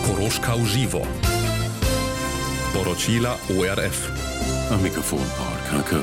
Koroška v živo. Poročila ORF. Am Mikrofon Paul Kranke.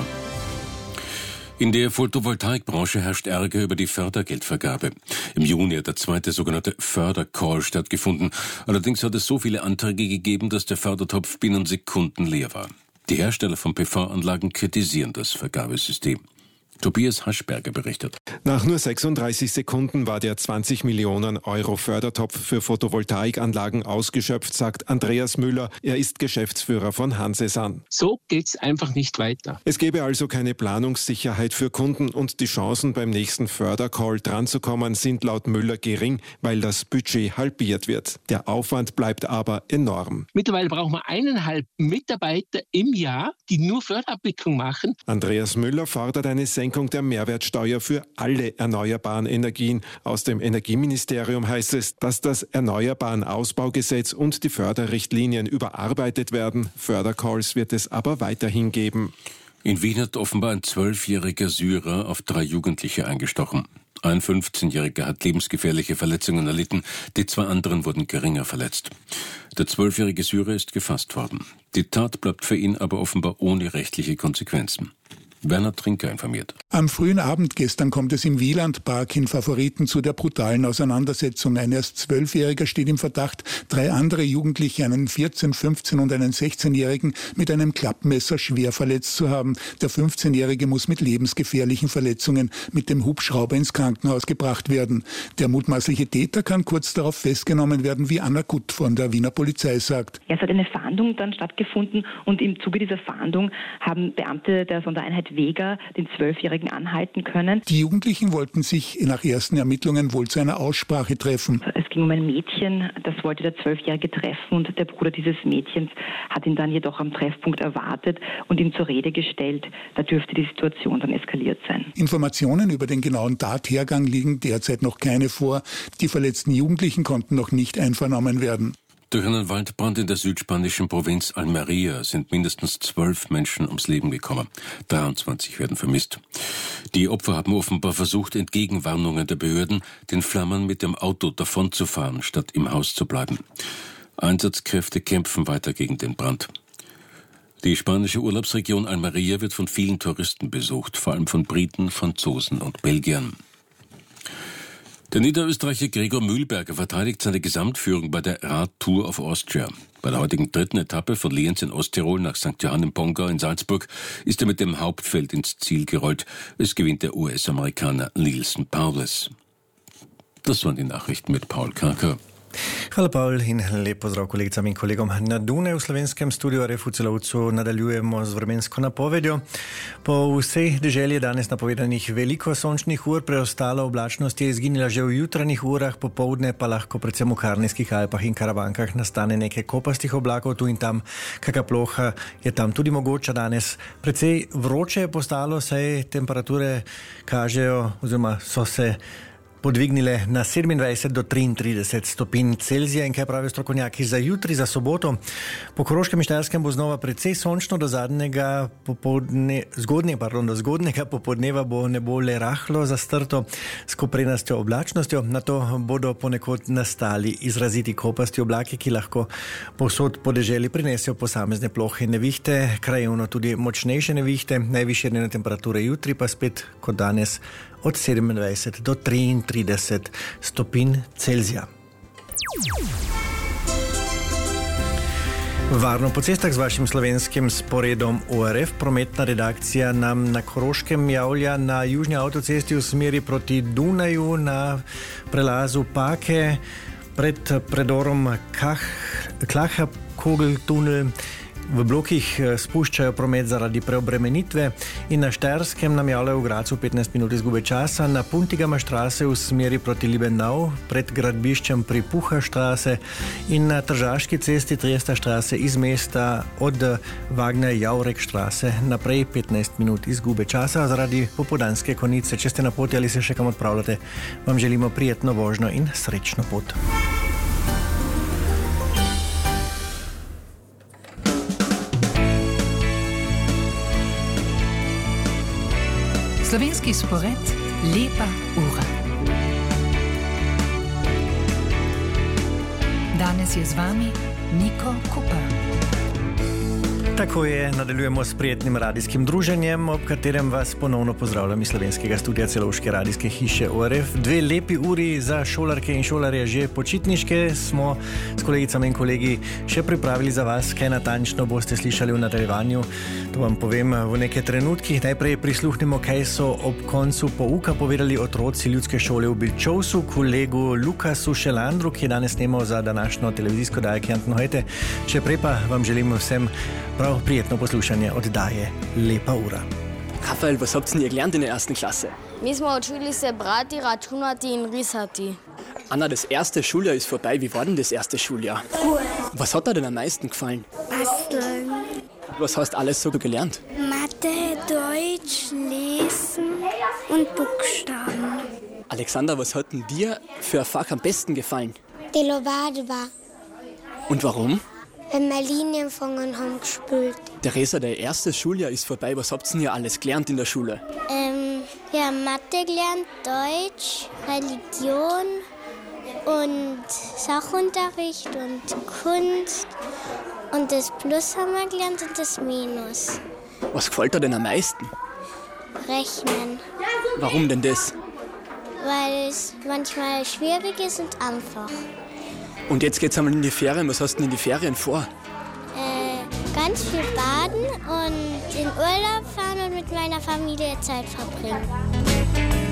In der Photovoltaikbranche herrscht Ärger über die Fördergeldvergabe. Im Juni hat der zweite sogenannte Fördercall stattgefunden. Allerdings hat es so viele Anträge gegeben, dass der Fördertopf binnen Sekunden leer war. Die Hersteller von PV-Anlagen kritisieren das Vergabesystem. Tobias Haschberger berichtet. Nach nur 36 Sekunden war der 20 Millionen Euro Fördertopf für Photovoltaikanlagen ausgeschöpft, sagt Andreas Müller. Er ist Geschäftsführer von Hansesan. So geht's einfach nicht weiter. Es gäbe also keine Planungssicherheit für Kunden und die Chancen beim nächsten Fördercall dranzukommen sind laut Müller gering, weil das Budget halbiert wird. Der Aufwand bleibt aber enorm. Mittlerweile brauchen wir 1,5 Mitarbeiter im Jahr, die nur Förderabwicklung machen. Andreas Müller fordert eine Senkung der Mehrwertsteuer für alle erneuerbaren Energien. Aus dem Energieministerium heißt es, dass das Erneuerbaren-Ausbaugesetz und die Förderrichtlinien überarbeitet werden. Fördercalls wird es aber weiterhin geben. In Wien hat offenbar ein 12-jähriger Syrer auf 3 Jugendliche eingestochen. Ein 15-Jähriger hat lebensgefährliche Verletzungen erlitten, die 2 anderen wurden geringer verletzt. Der 12-jährige Syrer ist gefasst worden. Die Tat bleibt für ihn aber offenbar ohne rechtliche Konsequenzen. Werner Trinker informiert. Am frühen Abend gestern kommt es im Wielandpark in Favoriten zu der brutalen Auseinandersetzung. Ein erst 12-Jähriger steht im Verdacht, 3 andere Jugendliche, einen 14-, 15- und einen 16-Jährigen, mit einem Klappmesser schwer verletzt zu haben. Der 15-Jährige muss mit lebensgefährlichen Verletzungen mit dem Hubschrauber ins Krankenhaus gebracht werden. Der mutmaßliche Täter kann kurz darauf festgenommen werden, wie Anna Gutt von der Wiener Polizei sagt. Es hat eine Fahndung dann stattgefunden und im Zuge dieser Fahndung haben Beamte der Sondereinheit Vega den 12-Jährigen anhalten können. Die Jugendlichen wollten sich nach ersten Ermittlungen wohl zu einer Aussprache treffen. Es ging um ein Mädchen, das wollte der 12-Jährige treffen und der Bruder dieses Mädchens hat ihn dann jedoch am Treffpunkt erwartet und ihm zur Rede gestellt. Da dürfte die Situation dann eskaliert sein. Informationen über den genauen Tathergang liegen derzeit noch keine vor. Die verletzten Jugendlichen konnten noch nicht einvernommen werden. Durch einen Waldbrand in der südspanischen Provinz Almería sind mindestens 12 Menschen ums Leben gekommen. 23 werden vermisst. Die Opfer haben offenbar versucht, entgegen Warnungen der Behörden, den Flammen mit dem Auto davonzufahren, statt im Haus zu bleiben. Einsatzkräfte kämpfen weiter gegen den Brand. Die spanische Urlaubsregion Almería wird von vielen Touristen besucht, vor allem von Briten, Franzosen und Belgiern. Der Niederösterreicher Gregor Mühlberger verteidigt seine Gesamtführung bei der Radtour of Austria. Bei der heutigen 3. Etappe von Lienz in Osttirol nach St. Johann im Pongau in Salzburg ist er mit dem Hauptfeld ins Ziel gerollt. Es gewinnt der US-Amerikaner Neilson Powless. Das waren die Nachrichten mit Paul Kranke. Hvala Paul in lep pozdrav kolegicam in kolegom na Dunaju. V slovenskem studiu RF v celovcu nadaljujemo z vremensko napovedjo. Po vsej deželi je danes napovedanih veliko sončnih ur, preostala oblačnost je izginila že v jutranjih urah, popoldne pa lahko predvsem v Karnijskih Alpah in Karavankah nastane nekaj kopastih oblakov, tu in tam kakšna ploha je tam tudi mogoča danes. Precej vroče je postalo, saj temperature kažejo oziroma so se podvignile na 27 do 33 stopinj Celzija. In kaj pravijo strokovnjaki za jutri, za soboto? Po Koroškem in Štajerskem bo znova precej sončno, do zgodnjega popoldneva bo nebo le rahlo zastrto s koprenastjo oblačnostjo. Nato bodo ponekod nastali izraziti kopasti oblaki, ki lahko povsod po deželi prinesejo posamezne plohe nevihte, krajevno tudi močnejše nevihte. Najvišje dnevne temperature jutri pa spet kot danes od 27 do 33 stopinj Celzija. Varno po cestah z vašim slovenskim sporedom ORF. Prometna redakcija nam na Koroškem javlja na južni avtocesti v smeri proti Dunaju na prelazu Pake pred predorom Klaha-Kogel tunel. V blokih spuščajo promet zaradi preobremenitve in na Štajerskem nam javljajo v Gradcu 15 minut izgube časa, na Puntigama štrase v smeri proti Liebenau pred gradbiščem pri Puha štrase in na Tržaški cesti Triesta štrase iz mesta od Wagner Jaurek štrase naprej 15 minut izgube časa zaradi popoldanske konice. Če ste na poti ali se še kam odpravljate, vam želimo prijetno vožnjo in srečno pot. Slovenski spored, lepa ura. Danes je z vami Niko Kuper. Tako je, nadaljujemo s prijetnim radijskim druženjem, ob katerem vas ponovno pozdravljam iz slovenskega studia Celovške radijske hiše ORF. 2 lepi uri za šolarke in šolarje že počitniške smo s kolegicami in kolegi še pripravili za vas, kaj natančno boste slišali v nadaljevanju. To vam povem v nekaj trenutkih. Najprej prisluhnimo, kaj so ob koncu pouka povedali otroci ljudske šole v Bilčovsu, kolegu Lukasu Šelandru, ki je danes snemal za današnjo televizijsko dajo Kjantno Hojte. Še prej pa vam želim vsem prav prijetno poslušanje oddaje Lepa ura. Rafael, was habt ihr gelernt in der 1. Klasse? Mi smo učili se brati, računati in risati. Anna, das erste Schuljahr ist vorbei. Wie war denn das erste Schuljahr? Cool. Was hat dir denn am meisten gefallen? Basteln. Was hast alles so gelernt? Mathe, Deutsch, Lesen und Buchstaben. Alexander, was hat denn dir für ein Fach am besten gefallen? Die Lobadova. Und warum? Wenn wir Linienfangen haben gespielt. Theresa, dein erstes Schuljahr ist vorbei. Was habt ihr denn hier alles gelernt in der Schule? Wir haben Mathe gelernt, Deutsch, Religion und Sachunterricht und Kunst. Und das Plus haben wir gelernt und das Minus. Was gefällt dir denn am meisten? Rechnen. Warum denn das? Weil es manchmal schwierig ist und einfach. Und jetzt geht's einmal in die Ferien. Was hast du denn in die Ferien vor? Ganz viel baden und in Urlaub fahren und mit meiner Familie Zeit verbringen.